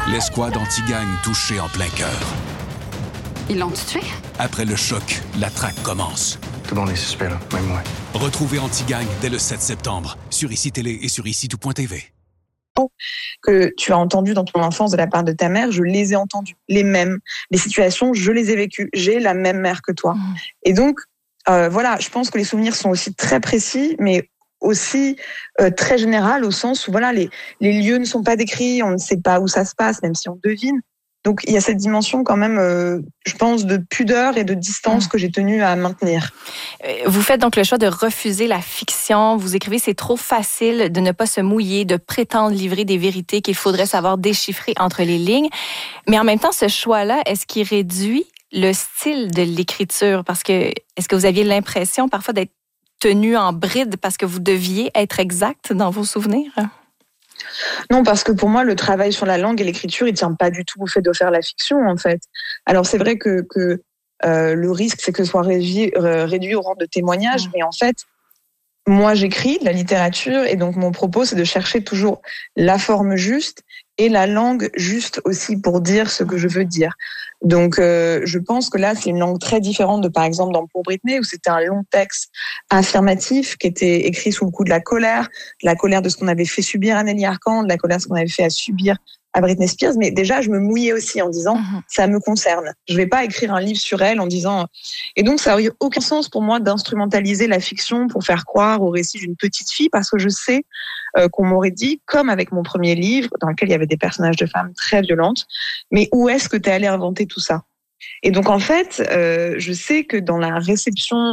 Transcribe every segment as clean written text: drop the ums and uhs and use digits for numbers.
L'escouade anti-gang touchée en plein cœur. Ils l'ont tué? Après le choc, la traque commence. Tout le monde est suspect, là, même moi. Retrouvez Anti-Gang dès le 7 septembre sur ICI Télé et sur ICI-tout.tv. Que tu as entendu dans ton enfance de la part de ta mère, je les ai entendus, les mêmes. Les situations, je les ai vécues. J'ai la même mère que toi. Et donc, voilà, je pense que les souvenirs sont aussi très précis, mais aussi très général au sens où voilà, les lieux ne sont pas décrits, on ne sait pas où ça se passe, même si on devine. Donc, il y a cette dimension quand même, je pense, de pudeur et de distance que j'ai tenu à maintenir. Vous faites donc le choix de refuser la fiction. Vous écrivez, c'est trop facile de ne pas se mouiller, de prétendre livrer des vérités qu'il faudrait savoir déchiffrer entre les lignes. Mais en même temps, ce choix-là, est-ce qu'il réduit le style de l'écriture? Parce que, est-ce que vous aviez l'impression parfois d'être tenu en bride parce que vous deviez être exact dans vos souvenirs? Non, parce que pour moi, le travail sur la langue et l'écriture, il tient pas du tout au fait de faire la fiction, en fait. Alors, c'est vrai que le risque, c'est que ce soit réduit au rang de témoignage, mais en fait, moi, j'écris de la littérature et donc mon propos, c'est de chercher toujours la forme juste et la langue juste aussi pour dire ce que je veux dire. Donc, je pense que là, c'est une langue très différente de, par exemple, dans Pour Britney, où c'était un long texte affirmatif qui était écrit sous le coup de la colère de ce qu'on avait fait subir à Nelly Arcan, de la colère de ce qu'on avait fait à subir à Britney Spears. Mais déjà, je me mouillais aussi en disant, ça me concerne. Je vais pas écrire un livre sur elle en disant... Et donc, ça n'a aucun sens pour moi d'instrumentaliser la fiction pour faire croire au récit d'une petite fille, parce que je sais qu'on m'aurait dit, comme avec mon premier livre, dans lequel il y avait des personnages de femmes très violentes, mais où est-ce que tu es allé inventer tout ça? Et donc, en fait, je sais que dans la réception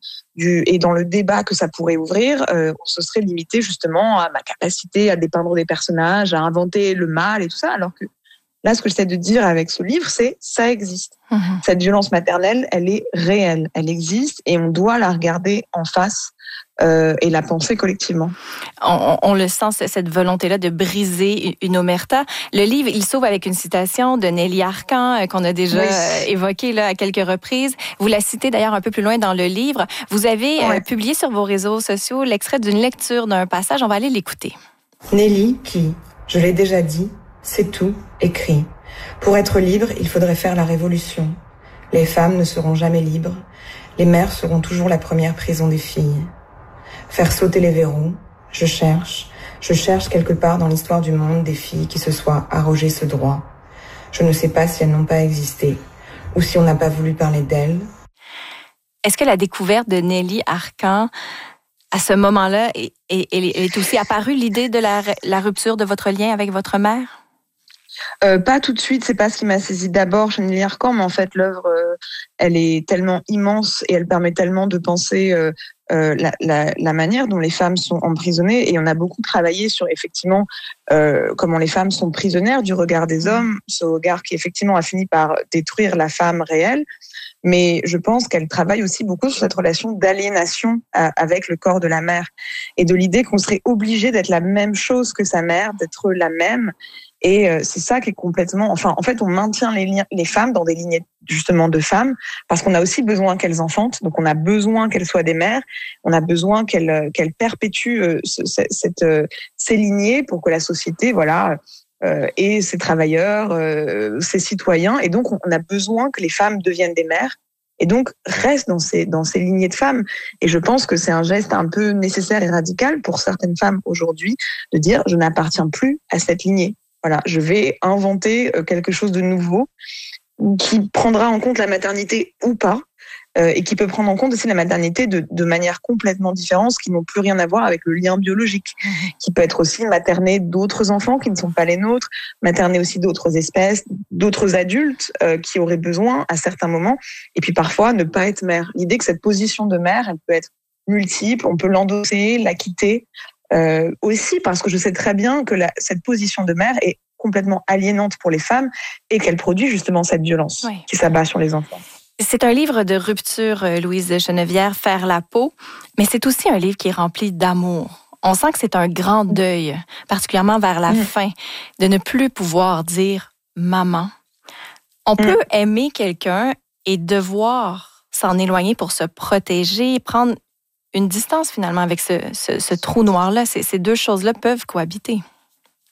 et dans le débat que ça pourrait ouvrir, on se serait limité justement à ma capacité à dépeindre des personnages, à inventer le mal et tout ça, alors que là, ce que j'essaie de dire avec ce livre, c'est ça existe. Cette violence maternelle, elle est réelle, elle existe et on doit la regarder en face et la penser collectivement. On le sent, cette volonté-là de briser une omerta. Le livre, il s'ouvre avec une citation de Nelly Arcan qu'on a déjà évoquée là, à quelques reprises. Vous la citez d'ailleurs un peu plus loin dans le livre. Vous avez publié sur vos réseaux sociaux l'extrait d'une lecture d'un passage. On va aller l'écouter. Nelly, qui, je l'ai déjà dit, c'est tout, écrit. Pour être libre, il faudrait faire la révolution. Les femmes ne seront jamais libres. Les mères seront toujours la première prison des filles. Faire sauter les verrous. Je cherche quelque part dans l'histoire du monde des filles qui se soient arrogées ce droit. Je ne sais pas si elles n'ont pas existé ou si on n'a pas voulu parler d'elles. Est-ce que la découverte de Nelly Arcan, à ce moment-là, est aussi apparue l'idée de la rupture de votre lien avec votre mère? Pas tout de suite, c'est pas ce qui m'a saisi d'abord chez Nelly Arcan, mais en fait l'œuvre, elle est tellement immense et elle permet tellement de penser la manière dont les femmes sont emprisonnées, et on a beaucoup travaillé sur effectivement comment les femmes sont prisonnières du regard des hommes, ce regard qui effectivement a fini par détruire la femme réelle. Mais je pense qu'elle travaille aussi beaucoup sur cette relation d'aliénation avec le corps de la mère et de l'idée qu'on serait obligé d'être la même chose que sa mère, d'être la même. Et c'est ça qui est complètement... Enfin, en fait, on maintient les femmes dans des lignées justement de femmes parce qu'on a aussi besoin qu'elles enfantent. Donc, on a besoin qu'elles soient des mères. On a besoin qu'elles perpétuent ces lignées pour que la société, voilà... et ses travailleurs, ses citoyens. Et donc, on a besoin que les femmes deviennent des mères et donc restent dans ces lignées de femmes. Et je pense que c'est un geste un peu nécessaire et radical pour certaines femmes aujourd'hui de dire « je n'appartiens plus à cette lignée ». Voilà, je vais inventer quelque chose de nouveau qui prendra en compte la maternité ou pas, et qui peut prendre en compte aussi la maternité de manière complètement différente, qui n'ont plus rien à voir avec le lien biologique, qui peut être aussi materner d'autres enfants qui ne sont pas les nôtres, materner aussi d'autres espèces, d'autres adultes qui auraient besoin à certains moments, et puis parfois ne pas être mère. L'idée que cette position de mère, elle peut être multiple, on peut l'endosser, la quitter, aussi parce que je sais très bien que cette position de mère est complètement aliénante pour les femmes et qu'elle produit justement cette violence qui s'abat sur les enfants. C'est un livre de rupture, Louise Chenevière, Faire la peau, mais c'est aussi un livre qui est rempli d'amour. On sent que c'est un grand deuil, particulièrement vers la fin, de ne plus pouvoir dire « maman ». On peut aimer quelqu'un et devoir s'en éloigner pour se protéger, prendre une distance finalement avec ce trou noir-là. Ces deux choses-là peuvent cohabiter.